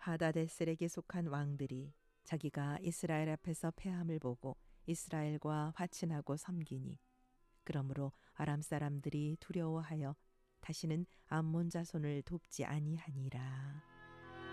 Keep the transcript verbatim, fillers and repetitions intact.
하다데셀에게 속한 왕들이 자기가 이스라엘 앞에서 패함을 보고 이스라엘과 화친하고 섬기니 그러므로 아람 사람들이 두려워하여 다시는 암몬 자손을 돕지 아니하니라.